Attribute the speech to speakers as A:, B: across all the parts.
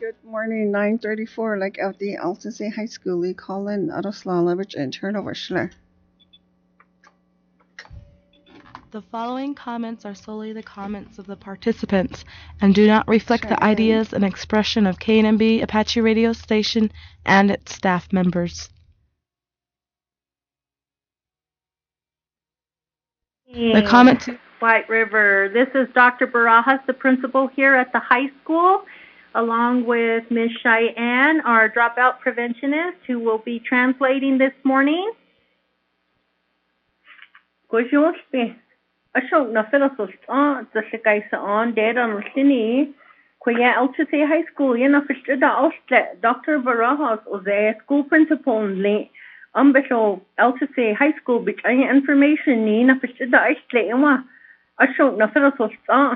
A: Good morning, 9:34, like out the LCC High School, Lee Colin, Aroslalovich, and turnover Schiller.
B: The following comments are solely the comments of the participants and do not reflect the ideas and expression of KNMB Apache Radio Station and its staff members. The comment to
C: White River. This is Dr. Barajas, the principal here at the high school, along with Ms. Cheyenne, our dropout preventionist, who will be translating this morning.
D: Ashok na filosos the shikaisa on dead on Rosini. Kuya LTC High School, yena fishida auslet, Dr. Barajas, or the school principal, le Umbisho LTC High School, which any information ni na fishida auslet, Ashok na filosos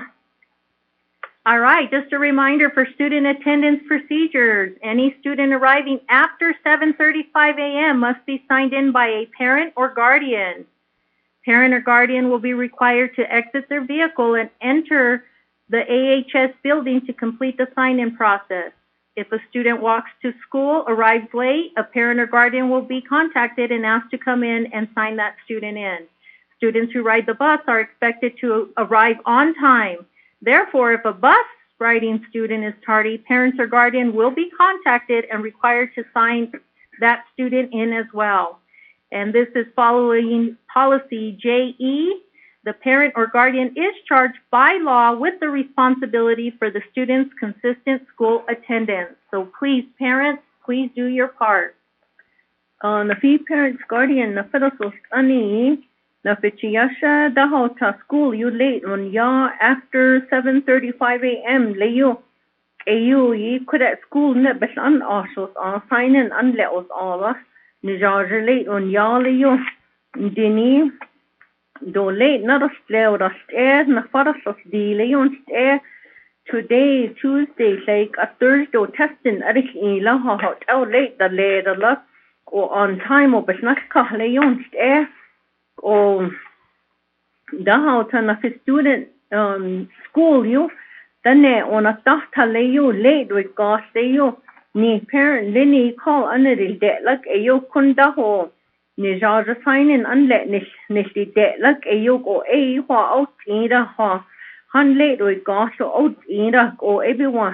C: All right, just a reminder for student attendance procedures. Any student arriving after 7:35 a.m. must be signed in by a parent or guardian. Parent or guardian will be required to exit their vehicle and enter the AHS building to complete the sign-in process. If a student walks to school, arrives late, a parent or guardian will be contacted and asked to come in and sign that student in. Students who ride the bus are expected to arrive on time. Therefore, if a bus riding student is tardy, parents or guardian will be contacted and required to sign that student in as well. And this is following policy JE. The parent or guardian is charged by law with the responsibility for the student's consistent school attendance. So please, parents, please do your part.
D: The fee parents guardian na filosos ani na fichiyasha dahota school you late on ya after 7:35 a.m. layo. Ayu yi could at school ne besan asos on sign in unleos all Nijar late on Yali, Dini, do late not a slave or stairs, na forest of the Leon stair. Today, Tuesday, like a Thursday testing, Eric la hotel late the later luck, or on time or but not Leon stair, or the house and of a student school you, then on a doctor lay you late with gas you. Ni parent Lenny call under the debt like a yoke kunda ho. Ni jar sign in unlet nish the debt like a yoke or a wa out either ha. Han late with gosh or out either or everyone.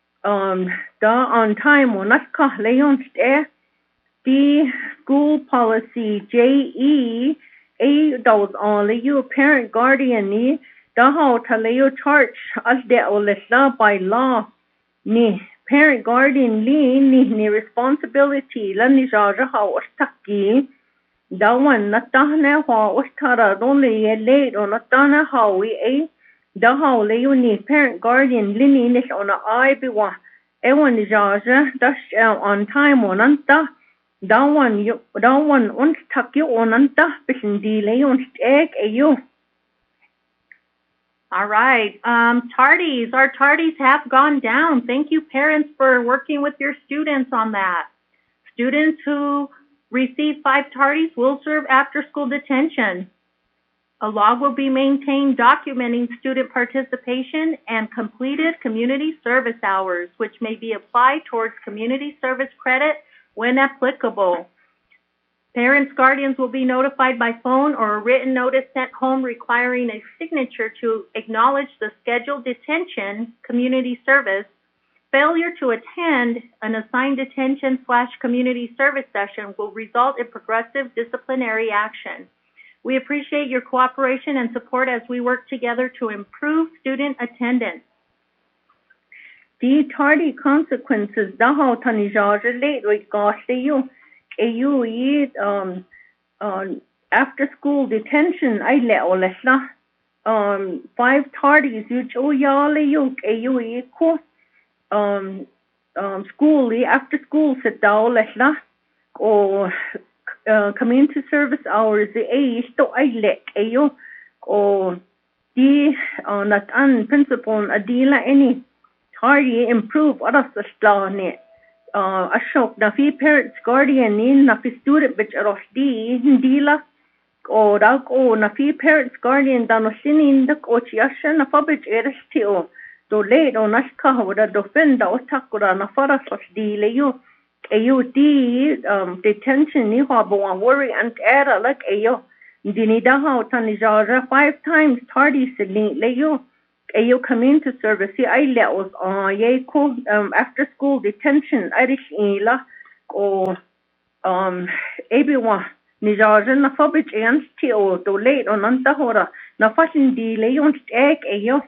D: Da on time or not call Leon stare. The school policy JE a those only you parent guardian ni. Da how to lay your charge as de or lesla by law. Ni parent guardian ni responsibility la ni jaja ha ostaki da one natana ha ostara only late on natana ha we a da ha le you ni parent guardian lini ni on a biwa e one jaja dash on time on anta da one on taki on anta bishin di le on steg e you.
C: All right. Tardies. Our tardies have gone down. Thank you, parents, for working with your students on that. Students who receive 5 tardies will serve after-school detention. A log will be maintained documenting student participation and completed community service hours, which may be applied towards community service credit when applicable. Parents, guardians will be notified by phone or a written notice sent home requiring a signature to acknowledge the scheduled detention community service. Failure to attend an assigned detention/community service session will result in progressive disciplinary action. We appreciate your cooperation and support as we work together to improve student attendance.
D: The tardy consequences daho tanijaja late with gosh you. After school detention I let all lesna 5 tardies you yali you ko school after school sit down lesna or community service hours to I let you or the not un principle adila any tardy improve others the Ashok na fi parents guardian in na fi student which arosdi hindila o dag o na fi parents guardian da no sinin da coach yasha na fabich erestio to late on ashka with a defender or takura na farasas di leyo. Ayo di detention ni habo worry and error like ayo. Dinidaha tanijara 5 times tardy Sydney leyo. Ayo come into service. I let was ye ko after school detention Irish ila or everyone. Nijajan na fabich and tio to late on antahora na fashion di leon egg ayo.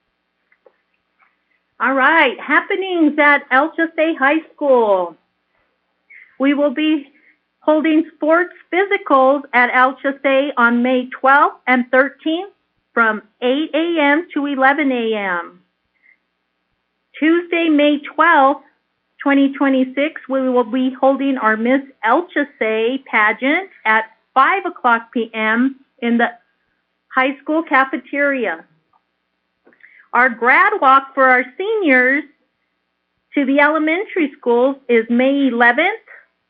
C: All right, happenings at El Chase High School. We will be holding sports physicals at El Chase on May 12th and 13th from 8 a.m. to 11 a.m. Tuesday, May 12th, 2026, we will be holding our Miss El Chase pageant at 5 o'clock p.m. in the high school cafeteria. Our grad walk for our seniors to the elementary schools is May 11th.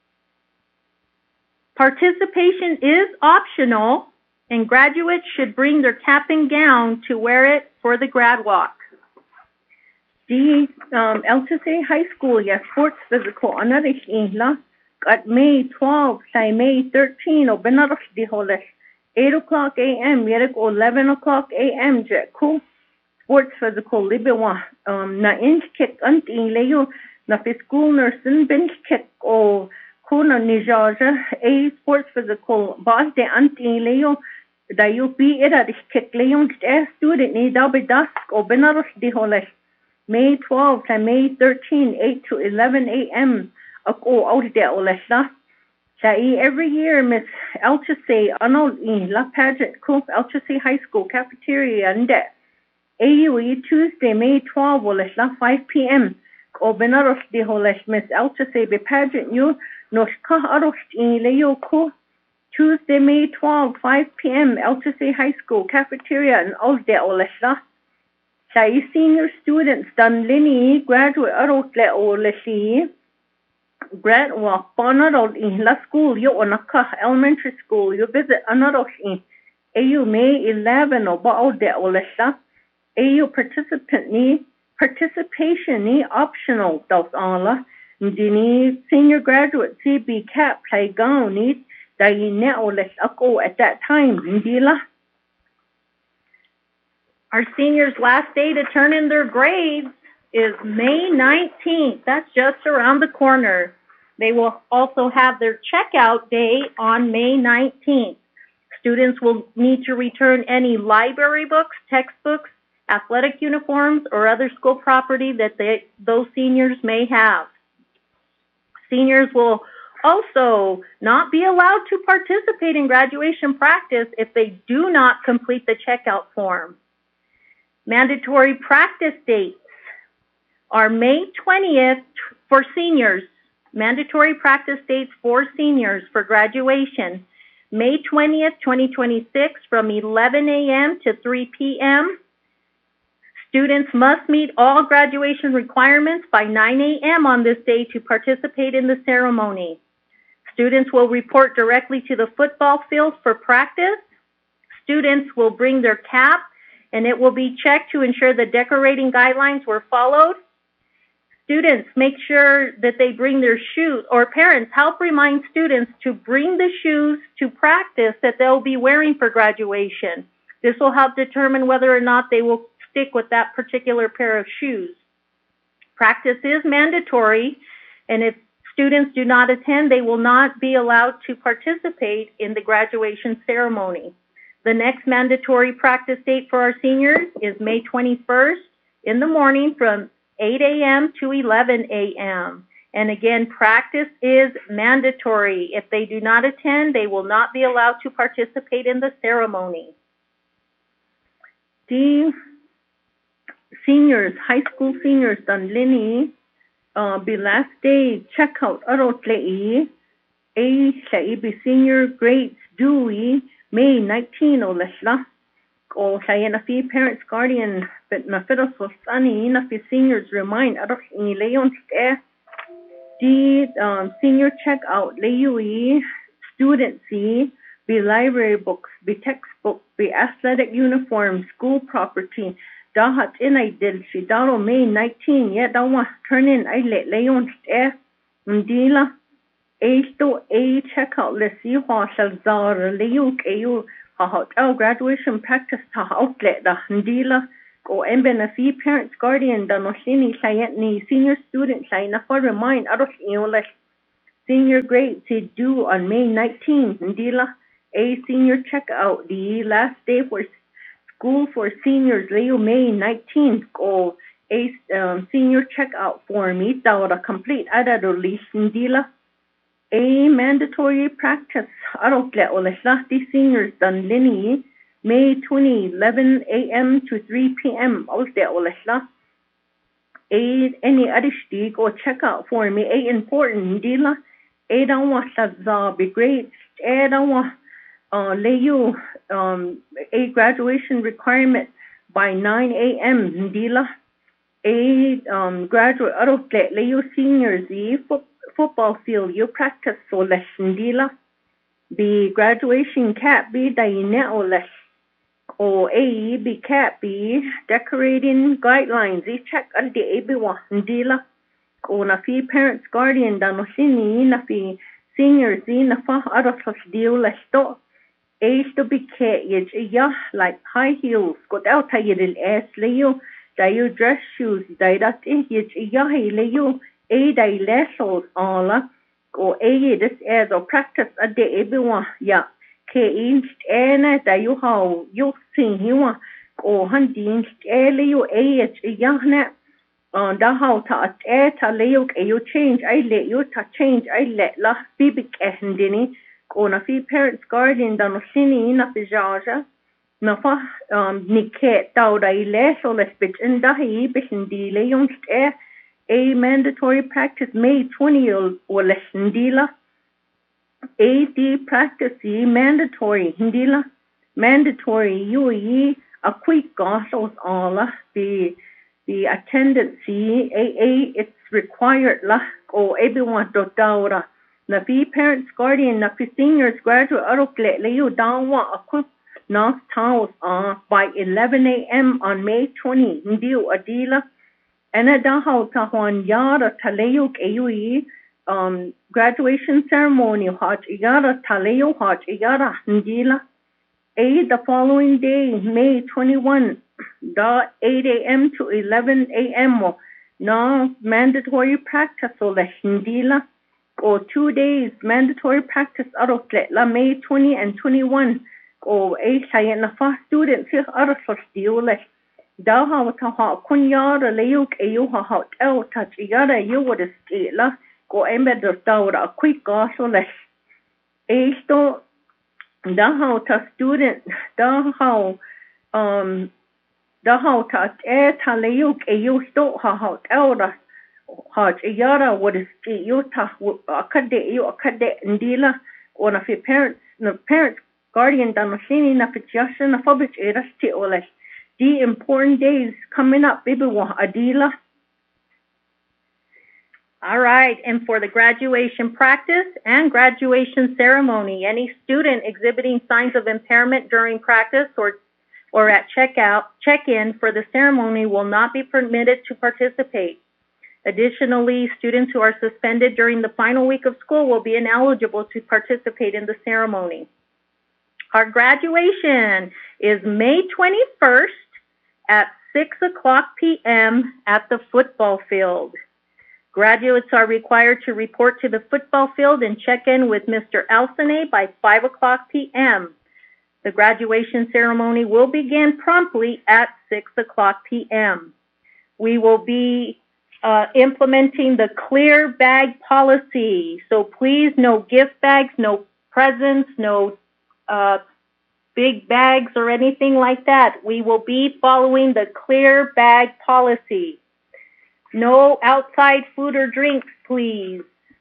C: Participation is optional, and graduates should bring their cap and gown to wear it for the grad walk. The El Chase High School, yes, sports physical, another ihla, at May 12, say May 13, or Benaras di Holes, 8 o'clock a.m., Yerik, 11 o'clock a.m., Jeku, sports physical, Libewa, na inch kick, anting leyo, na fi school nurse, bench kick, or kuna nijaja, a sports physical, boss de anting leyo, da you be it at kick leyon, student, ni dabe dusk, or Benaras di Holes. May 12 to May 13, 8 to 11 a.m. Ako out there olesla. Every year, Miss El Chase, La Pageant, Coop El Chase High School cafeteria and AUE Tuesday, May 12 olesla 5 p.m. O Benaros de Holes, Miss El Chase be pageant you Noshka Arost in Leoko. Tuesday, May 12, 5 p.m. El Chase High School cafeteria and out there olesla. Senior students done lini graduate arotle o lesi grad walk panarol in la school yo onaka elementary school you visit another in AU May 11 o ba de o lesa AU participation ni optional dos ala ndini senior graduate CB cap play gown ni dayine o les ako at that time ndila. Our seniors' last day to turn in their grades is May 19th. That's just around the corner. They will also have their checkout day on May 19th. Students will need to return any library books, textbooks, athletic uniforms, or other school property that those seniors may have. Seniors will also not be allowed to participate in graduation practice if they do not complete the checkout form. Mandatory practice dates are May 20th for seniors. Mandatory practice dates for seniors for graduation. May 20th, 2026 from 11 a.m. to 3 p.m. Students must meet all graduation requirements by 9 a.m. on this day to participate in the ceremony. Students will report directly to the football field for practice. Students will bring their cap and it will be checked to ensure the decorating guidelines were followed. Students, make sure that they bring their shoes, or parents, help remind students to bring the shoes to practice that they'll be wearing for graduation. This will help determine whether or not they will stick with that particular pair of shoes. Practice is mandatory, and if students do not attend, they will not be allowed to participate in the graduation ceremony. The next mandatory practice date for our seniors is May 21st in the morning from 8 a.m. to 11 a.m. And again, practice is mandatory. If they do not attend, they will not be allowed to participate in the ceremony. The seniors, high school seniors, done lini, be last day checkout arotlei, be senior grades due May 19 o lesla. O saya na fi parents guardian but na fido so sunny na fi seniors remind aros ni leon ste the senior checkout leui student see be library books be textbook be athletic uniform school property
D: dahat inay del si daro May 19 yet dawa turn in ay le leon ndila esto a check out le si ho salzar leyuk eu ha graduation practice ta outlet da ndila o emben a fee parents guardian da no sini sayet ni senior student say na for remind aros le senior grade to due on May 19 ndila a senior check out the last day for school for seniors leo May 19th o a senior checkout form ita complete ada release ndila a mandatory practice arotle o the seniors done lini May 20 11 a.m. to 3 p.m. olte o a any adishti go checkout form a important ndila a don't want to be great a don't want Leyu a graduation requirement by 9 a.m. Ndila a graduate arotle Leyu seniors football field you practice so less Ndila the graduation cap be daine o less o a be cap be decorating guidelines e check al de ebiwa Ndila o na fi parents guardian da no sini na fi seniors na fa arotos deal less to age to be like high heels got out tayil es leyo dayo dress shoes daidat leyo a day lessons ala o a this as or practice a day everyone ya ke inst ena dayo how you sing hiwa o handin leyo a na da how ta leyo you change I let you ta change I let la bibik ehendini na fi parents guardian da no sini na fi jaja na fa niket tau da ile so les bit inda hi bishindi le yonst a mandatory practice May 20 o les ndila a practice mandatory ndila mandatory you a quick gosos all the attendance a it's required la o everyone do daura na fi parents guardian na fi seniors graduate arocle leyo dawa akun North Towns by 11 a.m. on May 20 ndiu adila ena da how ta hon yara taleyo keyu graduation ceremony hot yara taleyo hot yara ndila the following day May 21 da 8 a.m. to 11 a.m. no mandatory practice o le ndila or 2 days mandatory practice arotle la May 20 and 21 or a sayan na fa students here arosos diole da ha ta ha kunyara leyuk eyu ha el touch yara you would la go embed da a quick gasole esto da ha ta student da ha ta ta leyuk eyu sto ha el hot yara what is yuta akade ndila or na fi parents guardian da no sini na fi jasha na fobich erasti ole the important days coming up baby wa adila.
C: All right, and for the graduation practice and graduation ceremony, any student exhibiting signs of impairment during practice or at check-in for the ceremony will not be permitted to participate. Additionally, students who are suspended during the final week of school will be ineligible to participate in the ceremony. Our graduation is May 21st at 6:00 p.m. at the football field. Graduates are required to report to the football field and check in with Mr. Alsane by 5:00 p.m. The graduation ceremony will begin promptly at 6:00 p.m. We will be implementing the clear bag policy. So please, no gift bags, no presents, no big bags or anything like that. We will be following the clear bag policy. No outside food or drinks, please.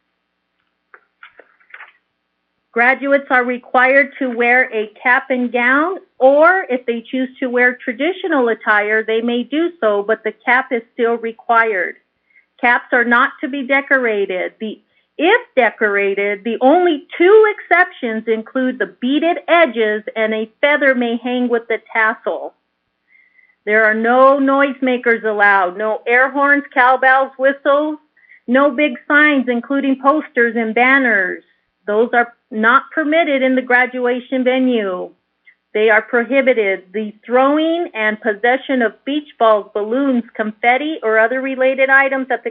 C: Graduates are required to wear a cap and gown, or if they choose to wear traditional attire, they may do so, but the cap is still required. Caps are not to be decorated. If decorated, the only two exceptions include the beaded edges and a feather may hang with the tassel. There are no noisemakers allowed, no air horns, cowbells, whistles, no big signs including posters and banners. Those are not permitted in the graduation venue. They are prohibited. The throwing and possession of beach balls, balloons, confetti, or other related items at the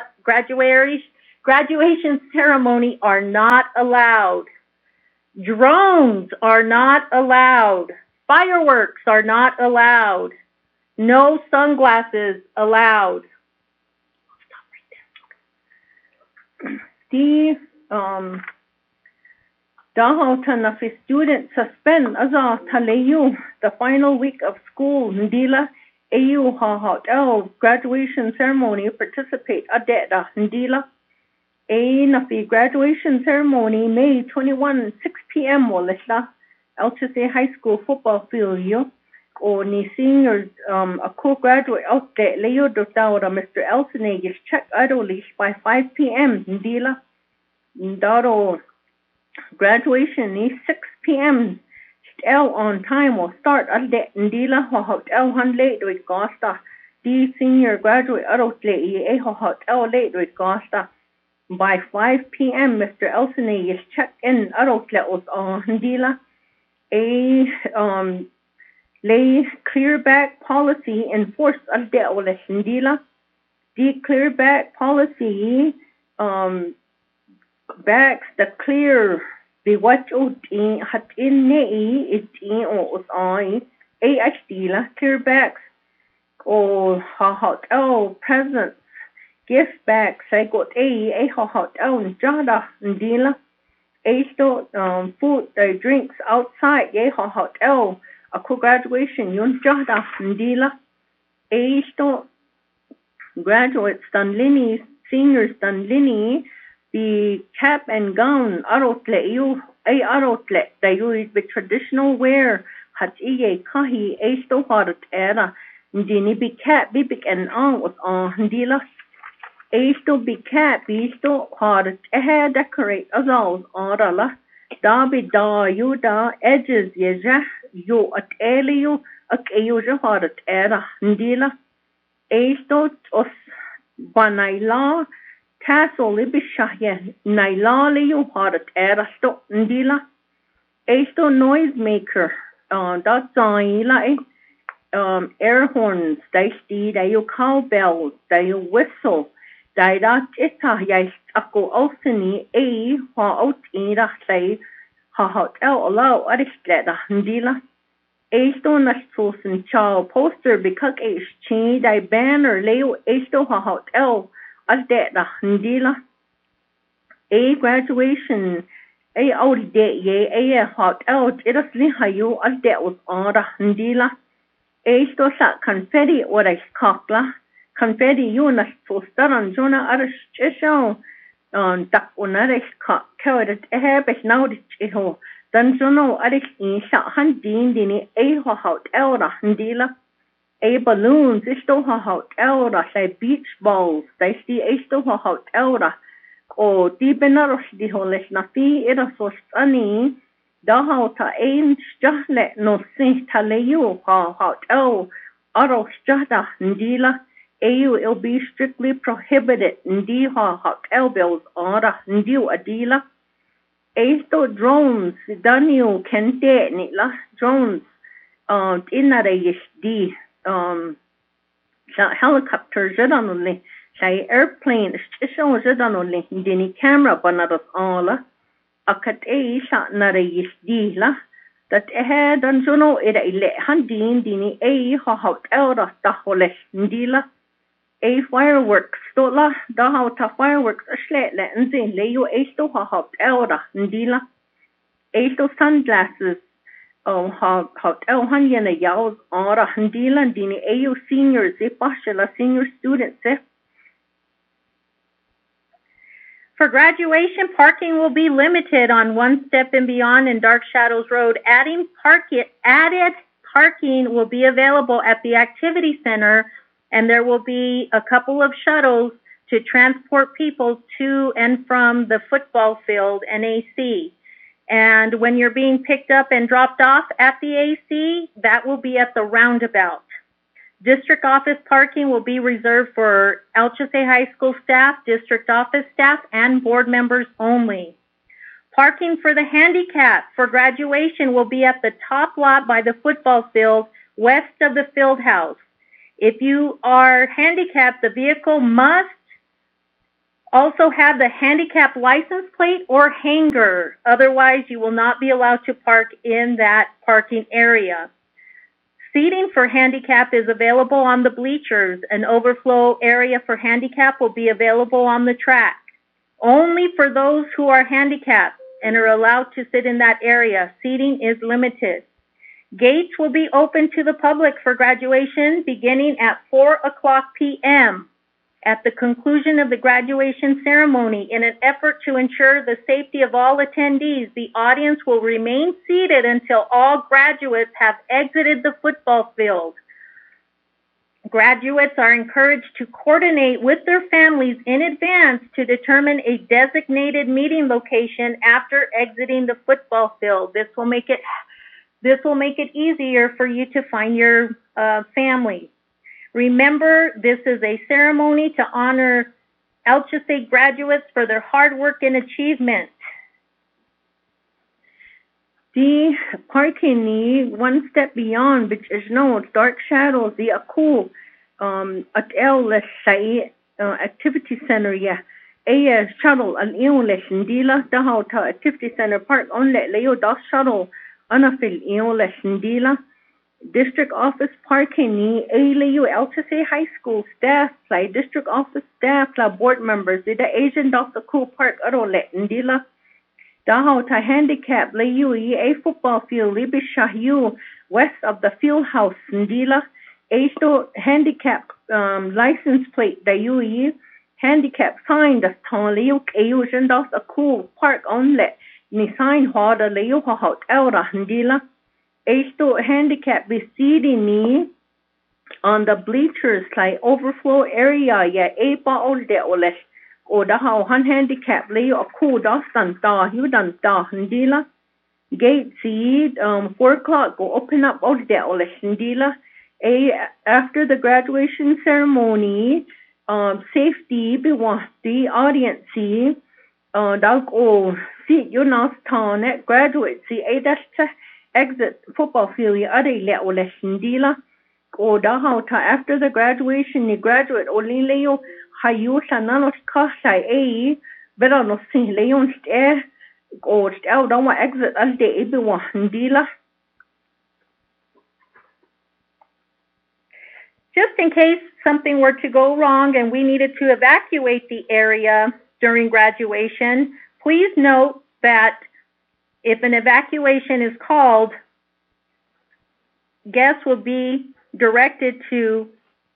C: graduation ceremony are not allowed. Drones are not allowed. Fireworks are not allowed. No sunglasses allowed.
D: The Dahotana for students suspend aza talayu the final week of school ndila au ha graduation ceremony participate adeta ndila a nafi graduation ceremony May 21 6 p.m. walesla LTC High School football field yo or ni seniors a co-graduate out there leo dotawra Mr. Elson is check idolish by 5 p.m. ndila ndaro graduation is 6 p.m. Still on time will start at the ndila hotel han late with Costa. The senior graduate adult late hotel late with Costa. By 5 p.m. Mr. Elson is checked in adult levels on ndila. Lay clear back policy enforced at the ndila. The clear back policy bags the clear be what in hat in nei it in or I AHD la clear bags or hot presents gift bags I got a hot jada ndila a food drinks outside hot a co-graduation yun jada ndila a graduates done lini seniors done lini the cap and gown arotle you a arotle that you is the traditional wear hat iye kahi a sto harat era ndini be cap bibik and on was on ndila a sto be cap be sto harat hair decorate as all orala da be da you da edges yeja you at eliu ak ayuja harat era ndila a sto os banaila tassel libishahya naila liu harat erasto ndila esto noisemaker that zaila air horns they see they you cowbells they you whistle they that ita ya ako osini a ha otira say ha hotel allow aristleda ndila esto nastosen chow poster because a change they banner leo esto ha hotel as that ndila a graduation a out day ye a hot out it is lihayu as that was on ndila a sto sa confetti what I kakla confetti you na poster on jona arishesho on tak onaris ka kawed have es now it ho dan jono aris in sa han dini a hot out ndila a balloons is still hot elra say beach balls they see a still hot elra o di benaros di holes na fi era so sunny da hota ain't just let no sin taleyu hot el aros jada ndila au it'll be strictly prohibited ndi hot el bills ora ndio adila a still drones daniel kente ni la drones inare di helicopter jedanoli say airplane station jedanoli dini camera banados ala akat e sa nare di la that ahead and jono ida ile handin dini e hot elra taholes ndila a fireworks stola da hota fireworks ashle le nzin le you e sto hot elra ndila e sto sunglasses hotel hanyana yaws ora handila dini au seniors pashala senior students
C: For graduation, parking will be limited on One Step and Beyond and Dark Shadows Road. Added parking will be available at the activity center, and there will be a couple of shuttles to transport people to and from the football field and AC. And when you're being picked up and dropped off at the AC, that will be at the roundabout. District office parking will be reserved for Alchesay High School staff, district office staff, and board members only. Parking for the handicap for graduation will be at the top lot by the football field west of the field house. If you are handicapped, the vehicle must also have the handicap license plate or hanger. Otherwise, you will not be allowed to park in that parking area. Seating for handicap is available on the bleachers. An overflow area for handicap will be available on the track. Only for those who are handicapped and are allowed to sit in that area. Seating is limited. Gates will be open to the public for graduation beginning at 4:00 p.m. At the conclusion of the graduation ceremony, in an effort to ensure the safety of all attendees, the audience will remain seated until all graduates have exited the football field. Graduates are encouraged to coordinate with their families in advance to determine a designated meeting location after exiting the football field. This will make it easier for you to find your family. Remember, this is a ceremony to honor Alchesay graduates for their hard work and achievement.
D: The parking need one step beyond, which is known dark shadows, the cool at let's say activity center, yeah. A shuttle al lesson dealer, the hotel activity center park on let leo das shuttle anafil lesson dealer. District office parking ni ALU Alchesay High School staff, like district office staff, like board members, the agent of the cool park arolet ndila. Daho ta handicap layu a football field libishahu west of the field house ndila. Asto handicap license plate da yu handicap sign the ton layu agent of the cool park on let ni sign ho da layu ho hotel ndila. Asto handicap seating me on the bleachers like overflow area ya a ball de oles or the how handicap lay a cool dustan da you done da ndila gate seed 4:00 go open up all de oles ndila after the graduation ceremony safety be want the audience see dog oh see you not ton at graduate see that's exit football field ya ade le o lesson dila o da how ta after the graduation ni graduate o leo hayu sanano ka sai e bela no sin leon ste o ste o da wa exit al de e be wa dila.
C: Just in case something were to go wrong and we needed to evacuate the area during graduation, please note that if an evacuation is called, guests will be directed to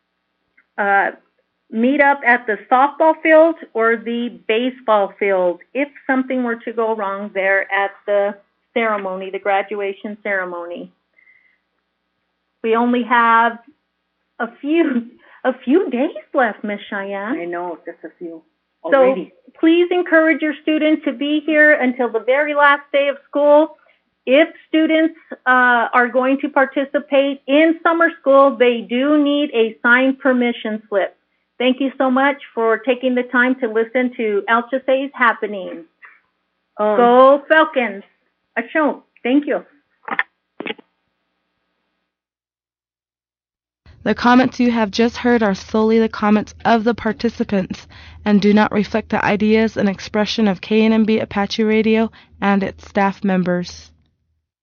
C: meet up at the softball field or the baseball field if something were to go wrong there at the ceremony, the graduation ceremony. We only have a few days left, Ms. Cheyenne.
D: I know, just a few. Already.
C: So please encourage your students to be here until the very last day of school. If students are going to participate in summer school, they do need a signed permission slip. Thank you so much for taking the time to listen to Alchesay's happenings. Go Falcons! Ashon, thank you.
B: The comments you have just heard are solely the comments of the participants and do not reflect the ideas and expression of KNMB Apache Radio and its staff members.